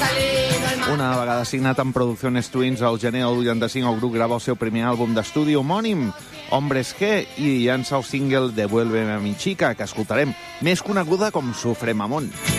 Una vegada signat en Producciones Twins, al gener del 85 el grup grava el seu primer àlbum d'estudi homònim, Hombres G, i llança el single Devuélveme a mi chica, que escoltarem, més coneguda com Sufre Mamón.